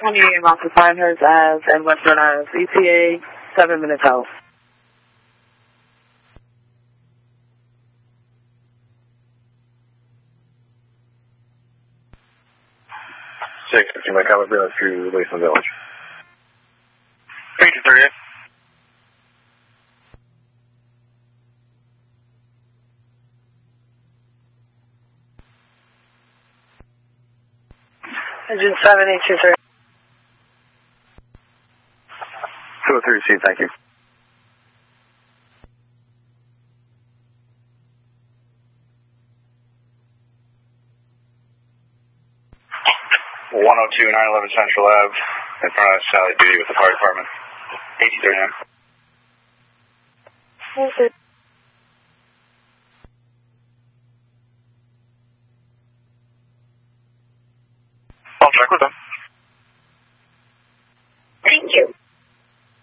20 off of Pinehurst Ave and West Rhode Island. ETA 7 minutes out. 650, my comment bring us through Laceland Village. 3238. Engine 7823. 203C, thank you. One 102 911 Central Ave, in front of Sally Duty with the fire department. 1839. Okay. I'll check with them.